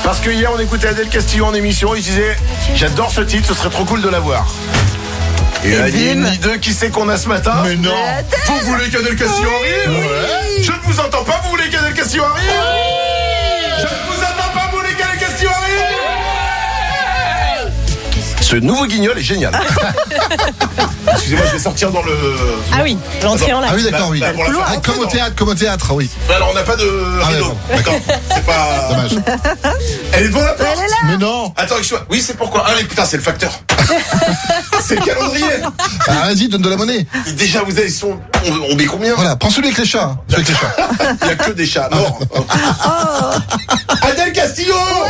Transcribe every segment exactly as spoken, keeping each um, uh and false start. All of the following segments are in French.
Parce que hier on écoutait Adèle Castillo en émission, il disait j'adore ce titre, ce serait trop cool de l'avoir. Et là, il y a une ni deux, qui sait qu'on a ce matin? Mais non. Vous voulez qu'Adèle Castillo arrive? Ouais. Je ne vous entends pas, vous voulez qu'Adèle Castillo arrive? Je ne vous entends pas, vous voulez qu'Adèle Castillo arrive? Ce nouveau guignol est génial. Excusez-moi, je vais sortir dans le... Ah oui, l'entrée en live. Ah oui, d'accord, oui. Bah, pour la faire Ah, comme au théâtre, comme au théâtre, oui. Alors, on n'a pas de Ah, rideau. ouais, bon. D'accord, c'est pas... Dommage. Elle est devant la porte. Mais non. Attends, excuse-moi. Oui, c'est pourquoi. Ah, mais putain, c'est le facteur. C'est le calendrier. Ah, vas-y, donne de la monnaie. Et déjà, vous avez son... On, on met combien? Voilà, prends celui avec les chats. hein. Celui avec les chats. Il n'y a que des chats. Non. Adèle Castillo.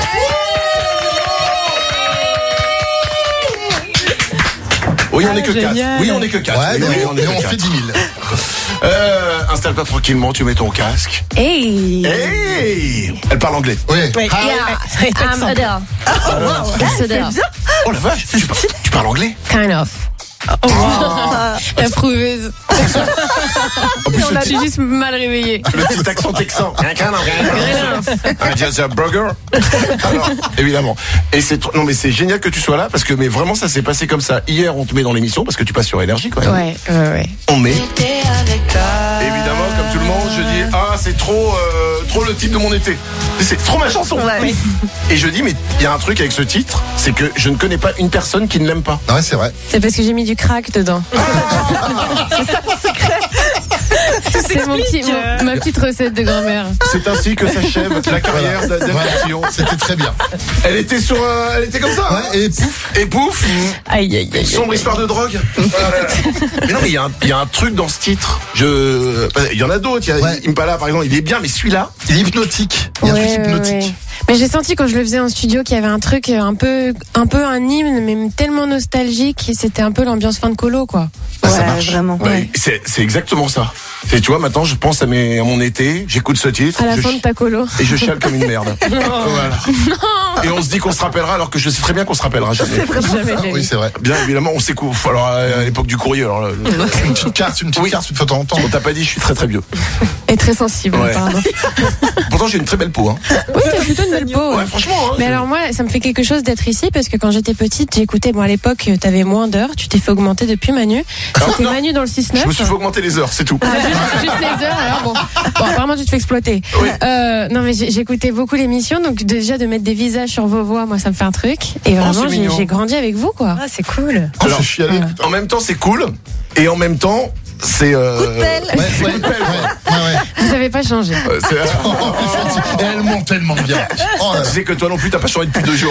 Oui, on Ah, n'est que quatre. génial. Oui, on n'est que quatre. Ouais, Oui, mais oui, on, est mais que on quatre. fait dix mille. Euh, installe-toi tranquillement, tu mets ton casque. Hey. Hey. Elle parle anglais. Oui. Oui. Ah, Yeah, I'm Adele. Oh, wow. It's Adele. Oh la vache, tu, par- tu parles anglais? Kind of. Oh, wow. La prouveuse. En plus, On le l'a petit, juste mal réveillé. le petit accent texan. Un just a burger. Alors, évidemment. Et c'est tr- non mais c'est génial que tu sois là parce que mais vraiment ça s'est passé comme ça. Hier on te met dans l'émission parce que tu passes sur Énergie quand même. Ouais, ouais, ouais. On met. Évidemment comme tout le monde je dis ah c'est trop euh, trop le type de mon été. C'est trop ma chanson. Ouais. Et je dis mais il y a un truc avec ce titre, c'est que je ne connais pas une personne qui ne l'aime pas. ouais, c'est vrai. C'est parce que j'ai mis du crack dedans. C'est mon petit, mon- ma petite recette de grand-mère. C'est ainsi que s'achève la carrière d'Adèle Voilà. Castillo. C'était très bien. Elle était sur euh, elle était comme ça. hein. Ouais, et pouf. Et pouf. Aïe, aïe, aïe. Sombre histoire de drogue. Mais non, mais il y, a un- il y a un truc dans ce titre. Je, il y en a d'autres. Il y a Ouais. Impala, par exemple, il est bien, mais celui-là. Il est hypnotique. Il y a un Ouais, truc ouais, hypnotique. ouais. Mais j'ai senti quand je le faisais en studio qu'il y avait un truc un peu, un peu un hymne, mais tellement nostalgique. Et c'était un peu l'ambiance fin de colo, quoi. Bah, ça marche. vraiment. Bah, c'est, c'est exactement ça. C'est, tu vois, maintenant, je pense à, mes, à mon été. J'écoute ce titre. À la je fin ch- de ta colo. Et je chiale comme une merde. Voilà. Et on se dit qu'on se rappellera, alors que je sais très bien qu'on se rappellera jamais. Jamais de la Oui, vie. c'est vrai. Bien évidemment, on s'écoute. Alors à l'époque du courrier, alors là, Une petite carte, une petite Oui. carte, une fois de temps en temps. on t'a pas dit, je suis très très vieux. Et très sensible, Ouais. pardon. Pourtant, j'ai une très belle peau. Hein. Oui, t'as plutôt une belle peau. ouais. Ouais, franchement. Hein, Mais je- alors moi, ça me fait quelque chose d'être ici parce que quand j'étais petite, j'écoutais, bon à l'époque, t'avais moins d'heures, tu t'es fait augmenter depuis Manu. C'était non. Manu dans le six neuf. je me suis fait augmenter les heures, c'est tout. Ah, juste, juste les heures, alors bon. Bon, apparemment, tu te fais exploiter. Oui. Euh, non, mais j'ai- j'écoutais beaucoup l'émission, donc déjà de mettre des visages sur vos voix, moi, ça me fait un truc. Et Oh, vraiment, c'est j'ai mignon. j'ai grandi avec vous, quoi. Ah, c'est cool. Oh, Alors, je suis allé. En même temps, c'est cool. Et en même temps, c'est. Euh... Coup de pelle. Ouais, ouais, ouais, ouais, ouais. Vous avez pas changé. euh, c'est- Et elle monte tellement bien. Oh, là, Tu sais que toi non plus, t'as pas changé depuis deux jours.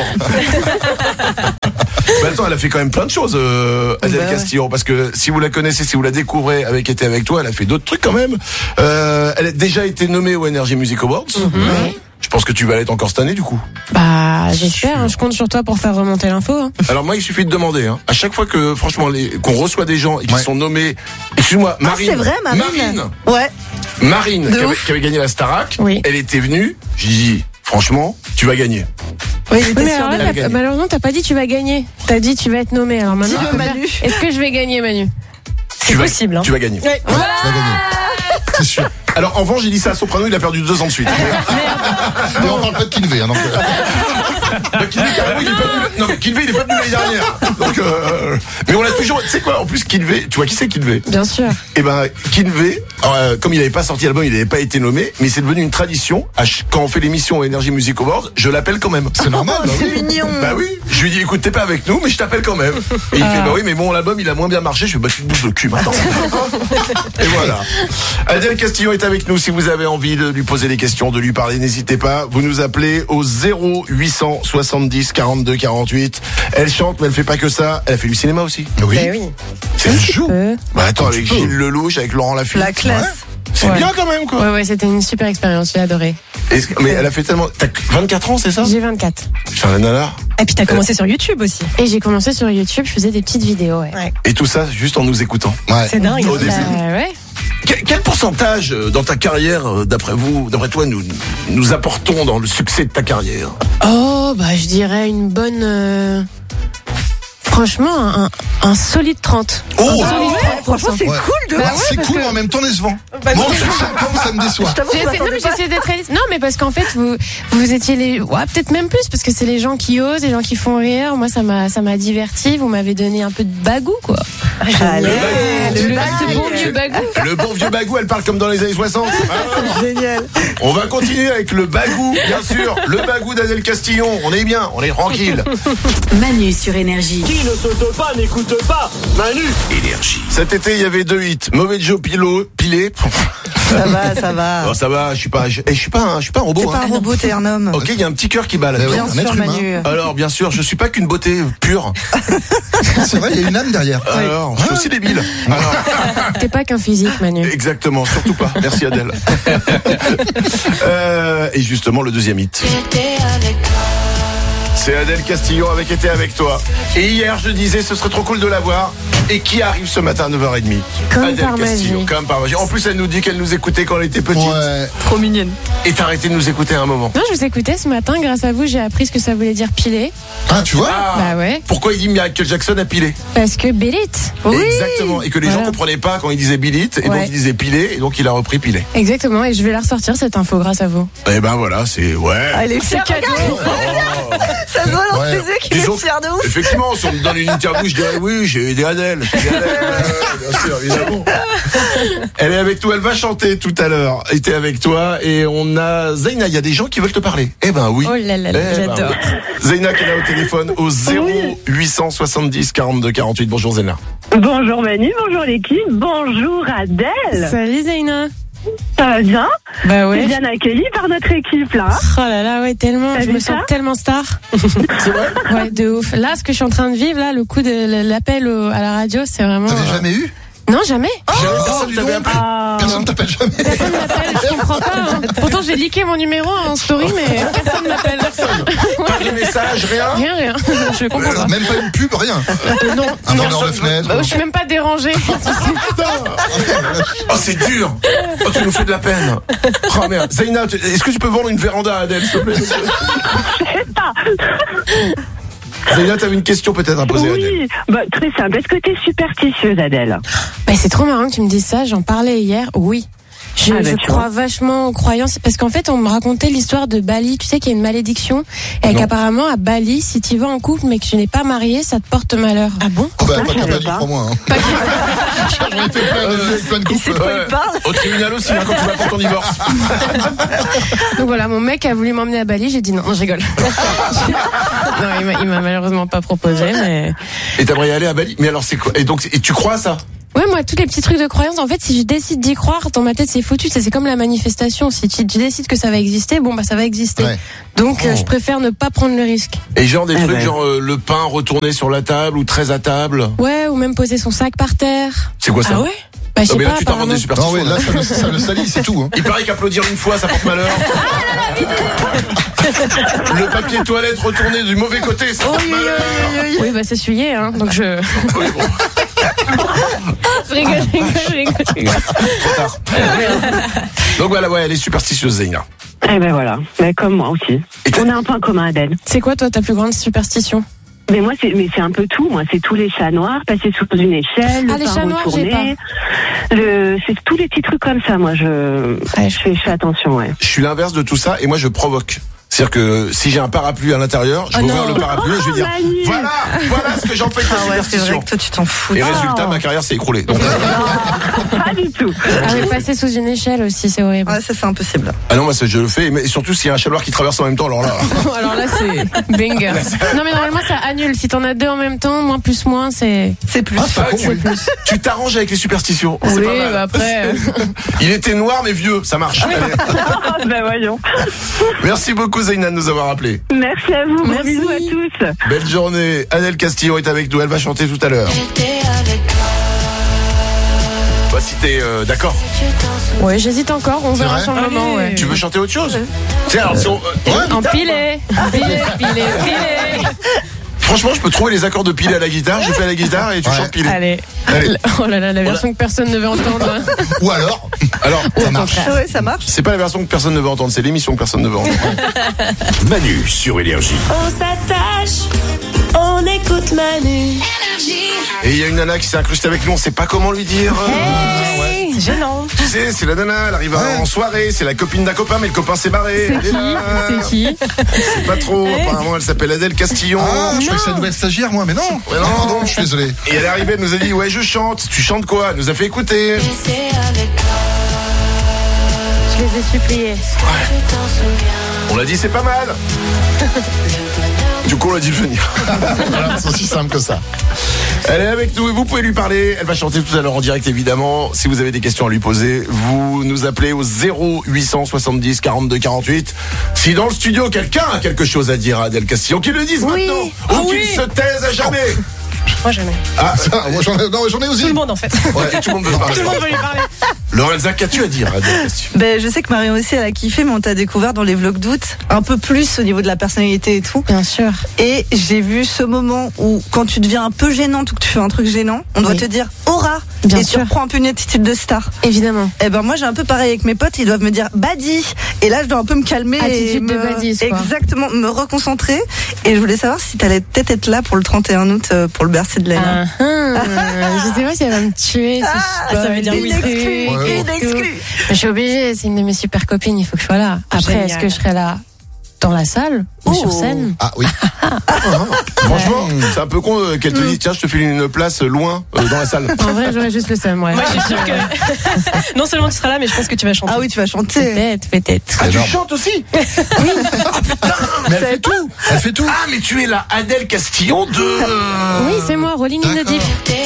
Mais attends, elle a fait quand même plein de choses, euh, Adèle Bah ouais. Castillo. Parce que si vous la connaissez, si vous la découvrez avec été avec toi, elle a fait d'autres trucs quand même. Euh, elle a déjà été nommée aux Energy Music Awards. Je pense que tu vas l'être encore cette année, du coup. Bah, j'espère, hein, je compte sur toi pour faire remonter l'info. Hein. Alors moi, il suffit de demander. Hein. À chaque fois que, franchement, les, qu'on reçoit des gens et qui Ouais. sont nommés, excuse-moi, Ah, Marine. c'est vrai, Marine. Marine, Ouais. Marine, De qui avait, ouf. qui avait gagné la Starac. Oui. Elle était venue. J'ai dit, franchement, tu vas gagner. Oui, Oui, j'étais mais sûre alors de là, elle a t'as- gagné. malheureusement, t'as pas dit tu vas gagner. T'as dit tu vas être nommé. Alors maintenant, Dis-le, on peut faire- Manu. est-ce que je vais gagner, Manu? C'est Tu vas- possible, hein. Tu vas gagner. tu vas gagner. C'est sûr. Alors en revanche, j'ai dit ça à Soprano, il a perdu deux ans de suite. Et on parle pas de Kinvey, hein, donc. euh, Bah, Kinvey, carrément, il est pas venu. Non, mais Kinvey, il est pas venu l'année dernière. Donc, euh... mais on l'a toujours. Tu sais quoi En plus, Kinvey, tu vois qui c'est Kinvey Bien sûr. Eh ben, Kinvey, euh, comme il n'avait pas sorti l'album, il n'avait pas été nommé, mais c'est devenu une tradition. À ch- Quand on fait l'émission Energy Music Awards, je l'appelle quand même. C'est normal, bah oui. C'est mignon. Bah oui, je lui dis écoute t'es pas avec nous mais je t'appelle quand même. Et il fait bah oui mais bon l'album il a moins bien marché, je fais bah tu te bouges le cul maintenant. Et voilà. Adèle Castillo est avec nous, si vous avez envie de lui poser des questions, de lui parler, n'hésitez pas, vous nous appelez au zéro huit cent soixante-dix quarante-deux quarante-huit. Elle chante mais elle fait pas que ça, elle a fait du cinéma aussi. Oui. Bah oui. C'est le joue. Euh, Bah attends avec tu peux. Gilles Lelouch, avec Laurent Lafitte. La classe. C'est Ouais. bien quand même quoi. Ouais, ouais, c'était une super expérience, j'ai adoré. Est-ce que- mais elle a fait tellement. T'as vingt-quatre ans c'est ça? J'ai vingt-quatre. Putain la nana. Et puis t'as commencé sur YouTube aussi. Et j'ai commencé sur YouTube, je faisais des petites vidéos, ouais. Ouais. Et tout ça juste en nous écoutant. Ouais. C'est dingue. Au début. Bah, ouais. Quel, quel pourcentage euh, dans ta carrière, euh, d'après vous, d'après toi, nous, nous apportons dans le succès de ta carrière? Oh, bah, je dirais une bonne. euh, Franchement, un, un solide trente. Oh, un solide ah ouais, trente pour cent. Franchement, c'est Ouais. cool de Bah, ouais, c'est parce cool, que- mais en même temps décevant. Bah, Moi, non. je trouve ça comme ça me déçoit. Je t'avoue que J'ai je essayé, non, m'attendais mais pas. j'essaie d'être réaliste. Non, mais parce qu'en fait, vous, vous étiez les, ouais, peut-être même plus, parce que c'est les gens qui osent, les gens qui font rire. Moi, ça m'a, ça m'a diverti. Vous m'avez donné un peu de bagou, quoi. Allez, Le, le ce bon vieux bagou. le bon vieux bagou, elle parle comme dans les années soixante. Ah. génial. On va continuer avec le bagou, bien sûr. Le bagou d'Adèle Castillon. On est bien, on est tranquille. Manu sur Énergie. Qui ne saute pas n'écoute pas Manu. Énergie. Cet été, il y avait deux hits. Mauvais Joe Pilo, pilé. Ça va, ça va. Oh, ça va, je suis pas, je, eh, je suis pas, un, je suis pas un robot. T'es pas hein. un robot, t'es un homme. Ok, il y a un petit cœur qui bat là. Mais ouais. Bien un sûr, être humain. Manu. Alors, bien sûr, je suis pas qu'une beauté pure. C'est vrai, il y a une âme derrière. Alors, je suis aussi débile. Alors, T'es pas qu'un physique, Manu. exactement, surtout pas. Merci Adèle. euh, et justement, le deuxième hit. C'est Adèle Castillon avec Été avec toi. Et hier, je disais, ce serait trop cool de la voir. Et qui arrive ce matin à neuf heures trente? Comme Adèle par Castillon, magie. comme par magie. En plus, elle nous dit qu'elle nous écoutait quand elle était petite. Ouais. Trop mignonne. Et t'as arrêté de nous écouter à un moment. Non, je vous écoutais ce matin. Grâce à vous, j'ai appris ce que ça voulait dire piler. Ah, tu vois Ah, Bah ouais. Pourquoi il dit Michael Jackson a pilé? Parce que Billit. Exactement. Et que les gens Voilà. comprenaient pas quand il disait Billit. Et donc Ouais. il disait pilé. Et donc il a repris pilé. Exactement. Et je vais la ressortir, cette info, grâce à vous. Et ben voilà, c'est. Ouais. Ah, elle est fière, cadeau. regarde. Ça se voit dans Ouais. ses yeux qu'il Disons est fier de ouf. Effectivement, si on me donne une interview, je dirais oui, j'ai aidé Adèle. J'ai aidé Adèle. Ouais, bien sûr, évidemment. Elle est avec nous, elle va chanter tout à l'heure. Elle était avec toi et on a Zeyna. Il y a des gens qui veulent te parler. Eh ben oui. Oh là là là, Eh ben j'adore. oui. Zeyna qui est là au téléphone au zéro huit cent soixante-dix quarante-deux quarante-huit. Bonjour Zeyna. Bonjour Manu, bonjour l'équipe, bonjour Adèle. Salut Zeyna. Ça va bien? Bah T'es ouais. bien accueillie par notre équipe là. Oh là là, ouais, tellement. T'as Je vu me ça sens tellement star. C'est vrai? Ouais, de ouf. Là, ce que je suis en train de vivre, là, le coup de l'appel au- à la radio, c'est vraiment. T'avais euh, jamais eu Non, jamais. J'avais oh, personne dis t'avait donc. appelé. Ah, Personne t'appelle jamais. Personne m'appelle, je comprends pas. hein. Pourtant, j'ai liqué mon numéro en story, mais personne m'appelle. Pas de message, rien. Rien, rien. Je comprends pas. Même pas une pub, rien. Euh, non, Un non. vendeur de fenêtre. Bah, je suis même pas dérangée. Oh, c'est dur. Oh, tu nous fais de la peine. Oh merde. Zeyna, tu- est-ce que tu peux vendre une véranda à Adèle, s'il te plaît? c'est ça. Zeyna, t'avais une question peut-être à poser à Adèle. Oui, bah, très simple. Est-ce que t'es superstitieuse Adèle? Bah, c'est trop marrant que tu me dises ça. J'en parlais hier. Oui. Je, Ah, bah, je tu crois vois. vachement aux croyances parce qu'en fait on me racontait l'histoire de Bali. Tu sais qu'il y a une malédiction et Non. qu'apparemment à Bali, si tu vas en couple mais que tu n'es pas marié, ça te porte malheur. Ah bon? Oh, bah, pas je qu'à savais Bali, pas. crois-moi. Hein. J'en ai fait plein, avec plein de Il sait de couples. quoi il parle. Au tribunal aussi, hein, quand tu vas pour ton divorce. Donc voilà, mon mec a voulu m'emmener à Bali. J'ai dit non, non je rigole. non, il m'a- il m'a malheureusement pas proposé, mais. Et t'aimerais y aller à Bali? Mais alors c'est quoi? Et donc, et tu crois à ça? Ouais, moi, tous les petits trucs de croyance, en fait, si je décide d'y croire, dans ma tête, c'est foutu. C'est c'est comme la manifestation. Si tu, tu décides que ça va exister, bon, bah, ça va exister. Ouais. Donc, euh, Oh. je préfère ne pas prendre le risque. Et genre des Eh trucs ben. genre euh, le pain retourné sur la table ou très à table. Ouais, ou même poser son sac par terre. C'est quoi ça? Bah, je Non sais mais là pas, tu t'inventes des apparemment. superstitions. Non, ouais, là, là. ça le, ça le salit, c'est tout. Hein. Il paraît qu'applaudir une fois ça porte malheur. Le papier toilette retourné du mauvais côté ça porte malheur. Oui, bah, c'est s'essuyer, hein. Donc, je. Oui, bon, je rigole, je rigole, je rigole, je rigole. trop tard. Donc voilà, ouais, elle est superstitieuse Zeyna. Eh ben voilà, mais comme moi aussi. Et t'as- On a un point commun Adèle. C'est quoi, toi, ta plus grande superstition? Mais moi, c'est, mais c'est un peu tout. Moi, c'est tous les chats noirs, passer sous une échelle, le Ah, les pain chats noirs, j'ai retourné. Le, c'est tous les petits trucs comme ça. Moi, je, Ouais, je fais, je fais attention, ouais. Je suis l'inverse de tout ça et moi je provoque. C'est-à-dire que si j'ai un parapluie à l'intérieur, je Oh vais ouvrir non. le parapluie et je vais dire Oh, Manu. voilà, voilà ce que j'en fais de ta Ah ouais, c'est superstition. vrai que toi tu t'en fous. Et résultat, ma carrière s'est écroulée. Donc, Pas du tout. Ah, mais passer sous une échelle aussi, c'est horrible. Ouais, ça c'est impossible. ah non, moi ça, je le fais, mais surtout s'il y a un chaloir qui traverse en même temps, alors là. Alors là, c'est banger. Non, mais normalement, ça annule. Si t'en as deux en même temps, moins plus moins, c'est. C'est plus. Ah, c'est pas con, oui. Tu t'arranges avec les superstitions. C'est Oui, pas mal. bah après. euh, Il était noir mais vieux, ça marche. Allez. Ah, ben voyons. Merci beaucoup Zeyna de nous avoir appelés. Merci à vous. Gros Merci. bisous à tous. Belle journée. Adèle Castillon est avec nous, elle va chanter tout à l'heure. Bah si t'es euh, d'accord. Ouais, j'hésite encore. On verra vrai sur le moment, ouais. Tu veux chanter autre chose? Tiens, alors, si on- euh, Ouais. Empilé, empilé, empilé, empilé. franchement, je peux trouver les accords de pilé à la guitare. Je fais la guitare et tu Ouais. chantes pilé. Allez. Allez. Oh là là, la version que personne ne veut entendre. Ou alors, Alors, ça marche. Ah ouais, ça marche. c'est pas la version que personne ne veut entendre, c'est l'émission que personne ne veut entendre. Manu sur Énergie. On s'attache, on est J'écoute Manu. Et il y a une nana qui s'est incrustée avec nous, on sait pas comment lui dire. Hey, ouais. C'est gênant. Tu sais, c'est la nana, elle arrive Ouais. en soirée, c'est la copine d'un copain, mais le copain s'est barré. C'est Elle est qui là. C'est qui C'est pas trop, apparemment elle s'appelle Adèle Castillon. Ah, je crois que c'est une nouvelle stagiaire, moi, mais non. Ouais, non. Pardon, je suis désolé. Et elle est arrivée, elle nous a dit, ouais, je chante. Tu chantes quoi? Elle nous a fait écouter. Je les ai suppliés. On l'a dit, c'est pas mal. Du coup, on l'a dit de venir. Voilà, c'est aussi simple que ça. Elle est avec nous et vous pouvez lui parler. Elle va chanter tout à l'heure en direct, évidemment. Si vous avez des questions à lui poser, vous nous appelez au zéro huit cent soixante-dix quarante-deux quarante-huit. Si dans le studio, quelqu'un a quelque chose à dire à Adèle Castillon, qu'il le dise Oui. maintenant. Ah Ou qu'il oui. se taise à jamais. Moi, jamais. Ah, Ça, moi, j'en ai, non, j'en ai aussi. Tout le monde, en fait. ouais, tout le monde veut parler. Tout le monde veut lui parler. Lorenza, qu'as-tu à dire à Adèle Castillon? Ben, je sais que Marion aussi, elle a kiffé, mais on t'a découvert dans les vlogs d'août, un peu plus au niveau de la personnalité et tout. Bien sûr. Et j'ai vu ce moment où, quand tu deviens un peu gênante ou que tu fais un truc gênant, on doit Oui. te dire aura. Bien et sûr. tu reprends un peu une attitude de star. Évidemment. Et ben moi j'ai un peu pareil avec mes potes, ils doivent me dire badi. Et là je dois un peu me calmer. Attitude et me, de badise, quoi. Exactement, me reconcentrer. Et je voulais savoir si t'allais peut-être être là pour le trente et un août euh, pour le Bercy de Léna. Ah, ah. Je sais pas si elle va me tuer. si Ah, je ça veut dire spoil oui. des Exclu, trucs ouais, et une tout. exclue. Mais je suis obligée, c'est une de mes super copines, il faut que je sois là. Après, Génial. est-ce que je serai là dans la salle ou Oh. sur scène? Ah oui. Franchement, c'est un peu con euh, qu'elle te dise, tiens, je te file une place loin euh, dans la salle. En vrai, j'aurais juste le seum, ouais. Moi, je suis sûre que non seulement tu seras là, mais je pense que tu vas chanter. Ah oui, tu vas chanter. Peut-être, peut-être. Ah, tu énorme. chantes aussi? Mais elle fait tout. Elle fait tout. Ah, mais tu es la Adèle Castillon de... euh, Oui, c'est moi, Rolling in the D'accord. Deep.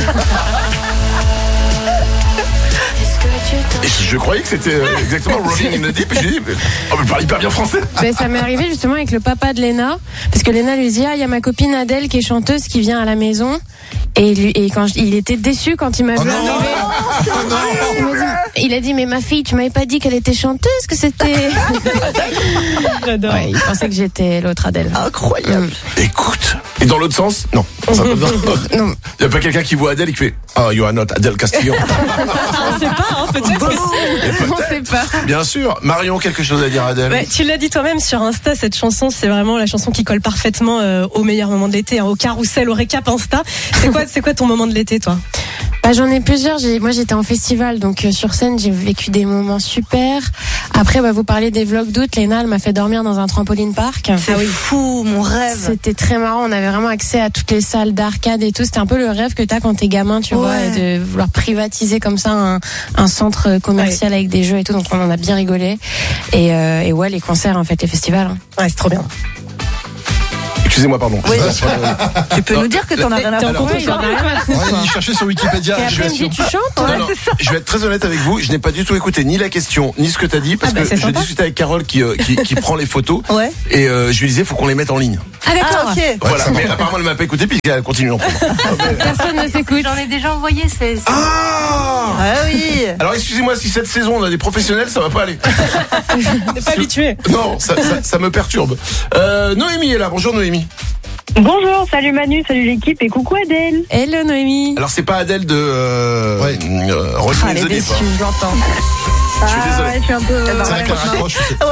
Et je croyais que c'était euh, exactement Rolling in the Deep. Et j'ai dit, mais... oh, mais elle parle hyper bien français. Ben, ça m'est arrivé justement avec le papa de Léna, parce que Léna lui dit, ah, il y a ma copine Adèle qui est chanteuse qui vient à la maison. Et, lui, et quand je- il était déçu quand il m'a Oh vu non. arriver. Oh non. Il m'a dit- Il a dit, mais ma fille, tu m'avais pas dit qu'elle était chanteuse, que c'était... J'adore. Ouais, il pensait que j'étais l'autre Adèle. Incroyable. Écoute. Et dans l'autre sens? Non. Ça peut- Non. Il n'y a pas quelqu'un qui voit Adèle et qui fait, oh, you are not Adèle Castillon. On sait pas, hein, peut-être. que c'est- On sait pas. Bien sûr. Marion, quelque chose à dire à Adèle? Ouais, tu l'as dit toi-même sur Insta, cette chanson, c'est vraiment la chanson qui colle parfaitement euh, au meilleur moment de l'été, hein, au carrousel, au récap Insta. C'est quoi, c'est quoi ton moment de l'été, toi? Bah, j'en ai plusieurs. J'ai, moi, j'étais en festival, donc euh, sur scène, j'ai vécu des moments super. Après, bah, vous parlez des vlogs d'août. Léna, elle m'a fait dormir dans un trampoline park. C'est fou, mon rêve. C'était très marrant. On avait vraiment accès à toutes les salles d'arcade et tout. C'était un peu le rêve que t'as quand t'es gamin, tu vois, Ouais. et de vouloir privatiser comme ça un, un centre commercial avec des jeux et tout. Donc on en a bien rigolé. Et, euh, et ouais, les concerts, en fait, les festivals. hein. Ouais, c'est trop bien. Excusez-moi, pardon. Oui. Euh, Tu peux Non. nous dire que t'en as rien à T'es en foutre. couple, j'en ai rien à foutre, Ouais, quoi. il cherchait sur Wikipédia. Et je après, suis il me dit, sûr. tu chantes? Non, non, je vais être très honnête avec vous, je n'ai pas du tout écouté ni la question, ni ce que tu as dit, parce Ah bah, que c'est je sympa. discutais avec Carole qui, euh, qui, qui prend les photos, Ouais. et euh, je lui disais, faut qu'on les mette en ligne. Ah, d'accord. Ah, ok. Voilà, mais apparemment elle m'a pas écouté, puis elle continue d'en prendre. Personne ne s'écoute. J'en ai déjà envoyé, c'est. Ah Ah oui. Alors excusez-moi, si cette saison on a des professionnels, ça va pas aller. T'es pas habitué. Non, ça, ça, ça me perturbe. Euh, Noémie est là, bonjour Noémie. Bonjour, salut Manu, salut l'équipe et coucou Adèle. Hello, Noémie. Alors c'est pas Adèle de euh, Ouais. euh, Rolling Ah, in elle est the Deep, déçue, hein. je l'entends. Je suis désolé. ouais, je suis un peu. Eh ben, C'est vrai qu'elle raccroche.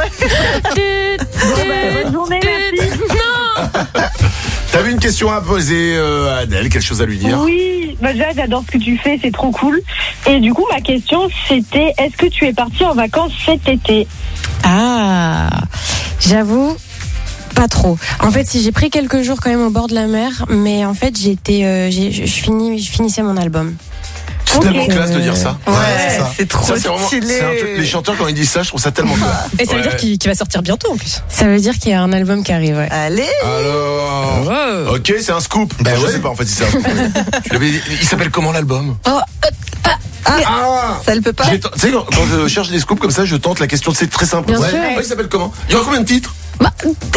Bonne journée, merci. T'avais une question à poser euh, à Adèle, quelque chose à lui dire? Oui, bah déjà j'adore ce que tu fais, c'est trop cool. Et du coup ma question c'était est-ce que tu es partie en vacances cet été? Ah, j'avoue, pas trop. En fait, si j'ai pris quelques jours quand même au bord de la mer, mais en fait, j'étais, euh, j'ai, je, je finis, je finissais mon album. C'est tellement classe de dire ça. Ouais, c'est ça. c'est trop Ça, c'est vraiment- stylé. c'est un truc- les chanteurs quand ils disent ça, je trouve ça tellement classe. Et ça veut Ouais. dire qu'il qu'il va sortir bientôt en plus. Ça veut dire qu'il y a un album qui arrive. Ouais. Allez. Alors, ok, c'est un scoop. Ben je ouais. sais pas en fait si c'est un scoop. Tu l'avais dit- il s'appelle comment l'album? Oh, Ah, Ça le peut pas. J'ai ten- Tu sais, quand, quand je cherche des scoops comme ça, je tente la question. C'est très simple. Bien Ouais. sûr. Ouais, il s'appelle comment? Il y aura combien de titres? bah,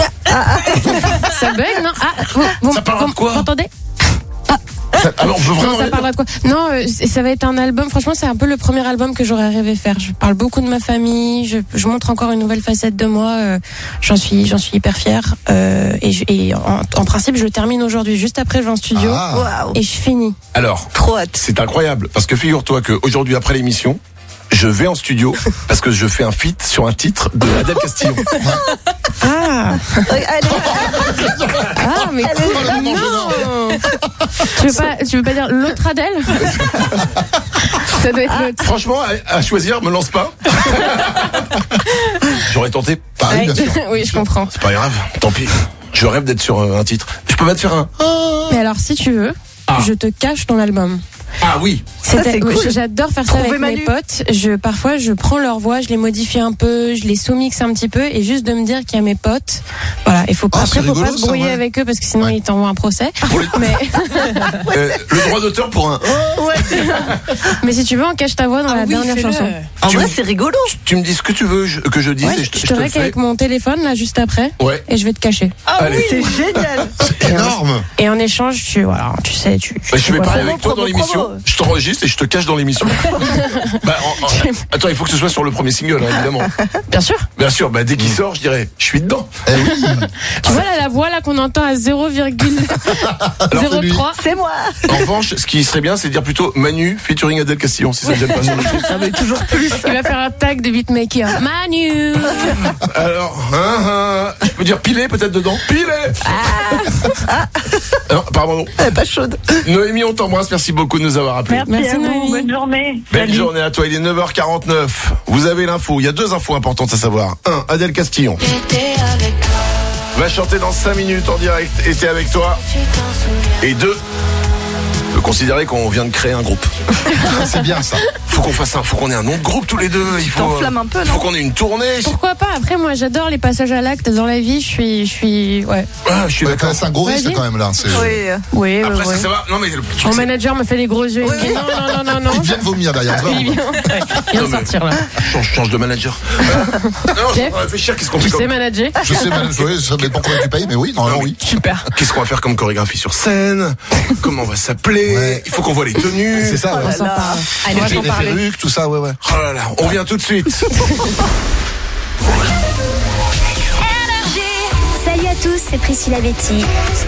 ça bug, non? Ah, vous, vous- Ça parlera de vous- quoi vous entendez? Ça- ah, mais on peut vraiment. Non, ça parlera de quoi? Non, euh, c'est- ça va être un album. Franchement, c'est un peu le premier album que j'aurais rêvé faire. Je parle beaucoup de ma famille. Je, je montre encore une nouvelle facette de moi. euh, j'en suis, j'en suis hyper fière. Euh, et je- et en, en principe, je le termine aujourd'hui. Juste après, je vais en studio Ah. Waouh. et je finis. Alors, Trop hâte. c'est incroyable parce que figure-toi qu'aujourd'hui, après l'émission, je vais en studio parce que je fais un feat sur un titre de Adèle Castillon. Ah, Allez. ah, mais Oh, le moment gênant. Tu veux pas, tu veux pas dire l'autre Adèle? Ça doit être l'autre. Franchement, à, à choisir, me lance pas. J'aurais tenté. Pareil, bien sûr. Oui, je comprends. C'est pas grave, tant pis. Je rêve d'être sur un titre. Je peux pas te faire un. Mais alors, si tu veux, Ah. je te cache ton album. Ah oui. Ça, c'est oui, cool. J'adore faire ça Trouver avec Manu. mes potes. Je, parfois, je prends leur voix, je les modifie un peu, je les sous-mixe un petit peu, et juste de me dire qu'il y a mes potes. Voilà. Il faut pas, Ah, après, c'est faut rigolo, pas se ça, brouiller ouais. avec eux parce que sinon Ouais. ils t'envoient un procès. Pour les- Mais, Euh, le droit d'auteur pour un. mais si tu veux, on cache ta voix dans la oui, dernière fais-le. chanson. En Tu vrai, me- c'est rigolo. Tu me dis ce que tu veux je- que je dise Ouais, et je, je, te- je je te te le règle fais. avec mon téléphone là juste après, Ouais. et je vais te cacher. Ah Allez. oui, c'est génial. C'est énorme. Et en échange, tu voilà, tu sais, tu. tu Bah, je vais vois parler ça. avec toi dans promo, l'émission. promo. Je t'enregistre et je te cache dans l'émission. bah, en- en- attends, il faut que ce soit sur le premier single, hein, évidemment. Bien sûr. Bien sûr, bah, dès qu'il sort, je dirais, je suis dedans. Eh oui. Tu vois là la voix là qu'on entend à zéro virgule zéro trois. C'est moi. En revanche, ce qui serait bien, c'est de dire plutôt Manu featuring Adèle Castillon, si ça ne gêne pas sur le truc. Ça veut toujours plus. Il va faire un tag de beatmaker. Manu. Alors, hein, hein, je peux dire piler peut-être dedans. Piler. Ah. Non, pardon. Elle est pas chaude. Noémie, on t'embrasse. Merci beaucoup de nous avoir appelés. Merci, Merci, à vous. Noémie. Bonne journée. Belle Salut. journée à toi, il est neuf heures quarante-neuf. Vous avez l'info, il y a deux infos importantes à savoir. Un, Adèle Castillon va chanter dans cinq minutes en direct, était avec toi. Et deux, on peut considérer qu'on vient de créer un groupe. C'est bien ça. Faut qu'on fasse un, faut qu'on ait un nom de groupe tous les deux. Il faut, t'enflammes un peu, faut non qu'on ait une tournée. Pourquoi pas? Après, moi, j'adore les passages à l'acte dans la vie. Je suis, je suis, ouais. Ah, je suis Ouais, d'accord. c'est un gros risque Vas-y. quand même là. C'est- Oui. Oui, Après, ouais, ça, ouais. ça va. Non, mais le truc, Mon c'est- manager me fait des gros yeux. Il me dit non, non, non, non, non. Il vient de vomir derrière. Il vient, ouais, il vient de Non, mais- sortir là. change, change de manager. non, je Jeff, vais réfléchir. Qu'est-ce qu'on Tu fait sais comme, manager? Je sais, mais oui, ça dépend combien tu payes, mais oui, normalement oui. Super. qu'est-ce qu'on va faire comme chorégraphie sur scène? Comment on va s'appeler? Ouais. Il faut qu'on voit les tenues. C'est ça, On ouais. s'en parle. Allez, on va Les s'en parler. perruques, tout ça, ouais, ouais. Oh là là, on vient tout de suite. Salut à tous, c'est Priscilla Betty.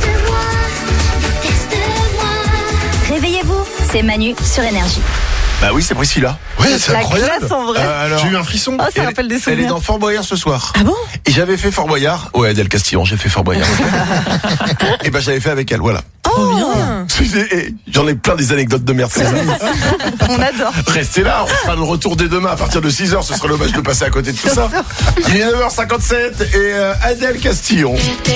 Réveillez-vous, c'est Manu sur Énergie. Bah oui, c'est Priscilla. Ouais, c'est La incroyable. classe en vrai. Euh, alors, J'ai eu un frisson. Ah, ça elle, rappelle des elle est souvenirs. dans Fort Boyard ce soir. Ah bon? Et j'avais fait Fort Boyard. Ouais, Adèle Castillon, j'ai fait Fort Boyard. Et ben j'avais fait avec elle, voilà. Trop bien. Et j'en ai plein des anecdotes de merde, c'est ça. On adore. Restez là, on fera le retour dès demain à partir de six heures. Ce serait dommage de passer à côté de tout ça. Il est neuf heures cinquante-sept et euh, Adèle Castillon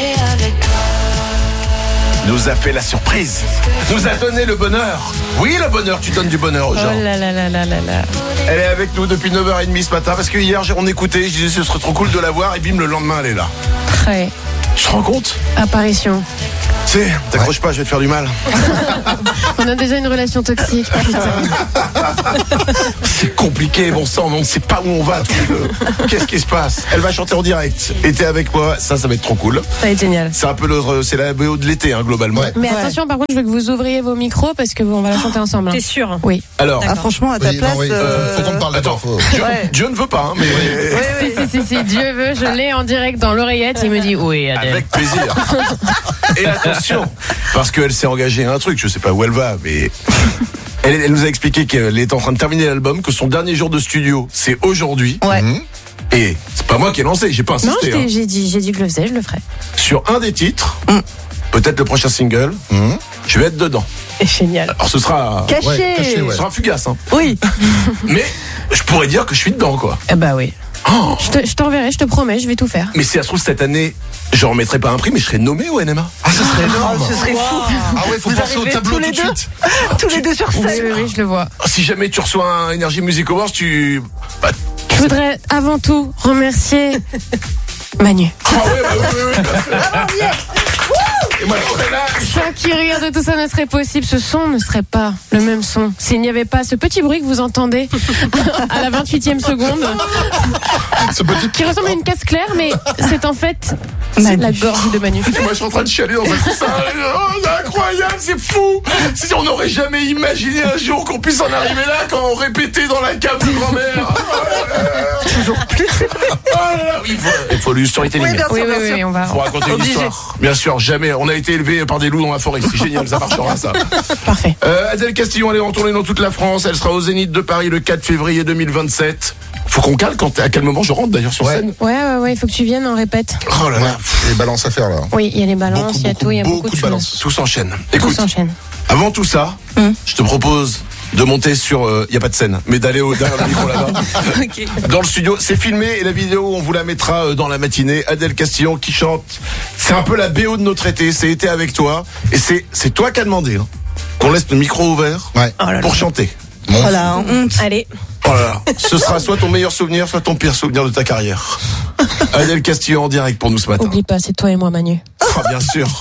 nous a fait la surprise. Nous a donné le bonheur. Oui, le bonheur, tu donnes du bonheur aux Oh gens. là là là là là là. Elle est avec nous depuis neuf heures trente ce matin parce que hier on écoutait, je disais ce serait trop cool de la voir et bim le lendemain elle est là. Très. Tu te rends compte? Apparition. Tu sais, t'accroches pas, je vais te faire du mal. On a déjà une relation toxique. Putain. C'est compliqué, bon sang, on ne sait pas où on va tous les deux. Qu'est-ce qui se passe? Elle va chanter en direct. Et t'es avec moi, ça, ça va être trop cool. Ça va être génial. C'est un peu le, c'est la B O de l'été, hein, globalement. Ouais. Mais Ouais. attention, par contre, je veux que vous ouvriez vos micros parce que on va la chanter ensemble. hein. T'es sûr? Oui. Alors, Ah, franchement, à ta Oui, non, place. oui, faut- euh, faut qu'on me parle attends, d'abord. faut- Dieu, Ouais. Dieu ne veut pas, hein, mais Oui, oui. Si, si, si, si, Dieu veut, je l'ai en direct dans l'oreillette. Il me dit oui, Adèle. avec plaisir. Et attention, parce qu'elle s'est engagée à un truc, je sais pas où elle va, mais elle, elle nous a expliqué qu'elle est en train de terminer l'album, que son dernier jour de studio, c'est aujourd'hui. Ouais. Mhm. Et c'est pas moi qui ai lancé, j'ai pas Non, insisté. je t'ai- hein. j'ai dit, j'ai dit que je le faisais, je le ferai. Sur un des titres, peut-être le prochain single, Mhm. je vais être dedans. C'est génial. Alors ce sera, Caché. Ouais, caché, ouais. ce sera fugace, hein. Oui. Mais je pourrais dire que je suis dedans, quoi. Eh bah oui. Oh, Je te- je t'enverrai, je te promets, je vais tout faire. mais si ça se trouve cette année, je remettrai pas un prix, mais je serai nommé au N M A. Ah, ça serait énorme. Oh, ce serait fou. Ah ouais, faut Vous penser au arrivez tableau tous les tout de deux. suite. Tous les deux sur Oui, scène. oui, oui, je le vois. Si jamais tu reçois un Energy Music Awards, tu... Bah, Je voudrais avant tout remercier Manu. ah ouais, bah oui, oui, oui. bien sûr. Et moi, je serai là. Sans qui rire de tout ça ne serait possible, ce son ne serait pas le même son. S'il n'y avait pas ce petit bruit que vous entendez à la vingt-huitième seconde, Ce petit. qui ressemble à une casse claire, mais c'est en fait c'est la gorge de Manu. Et moi, je suis en train de chialer dans un coussin. Oh, c'est incroyable, c'est fou. Si on n'aurait jamais imaginé un jour qu'on puisse en arriver là quand on répétait dans la cave de grand-mère. Toujours plus. Oh là là, oui, il faut, il faut du storytelling. Oui, bien sûr, Oui, oui, bien oui, sûr. oui, on va. Faut raconter une Obligé. histoire. Bien sûr, jamais. On a a été élevé par des loups dans la forêt. C'est génial, ça marchera ça. Parfait. Euh, Adèle Castillon, elle est en tournée dans toute la France. Elle sera au Zénith de Paris le quatre février deux mille vingt-sept. Faut qu'on cale quand, à quel moment je rentre d'ailleurs sur Ouais. scène. Ouais, ouais, ouais, il faut que tu viennes, on répète. Oh là là, Ouais. Les balances à faire là. Oui, il y a les balances, Beaucoup, il y a beaucoup, tout, il y a beaucoup, beaucoup de de choses. balances. tout s'enchaîne. Tout Écoute, s'enchaîne. avant tout ça, Hum. je te propose de monter sur, il euh, y a pas de scène, mais d'aller au derrière le micro là-bas. Dans le studio, c'est filmé et la vidéo, on vous la mettra euh, dans la matinée. Adèle Castillon qui chante. C'est un peu la B O de notre été. C'est été avec toi et c'est c'est toi qui as demandé hein, qu'on laisse le micro ouvert Ouais. Oh là là. pour chanter. Mon- Voilà, honte. Allez. Oh là là. Ce sera soit ton meilleur souvenir, soit ton pire souvenir de ta carrière. Adèle Castillon en direct pour nous ce matin. Oublie pas, c'est toi et moi, Manu. Ah, bien sûr.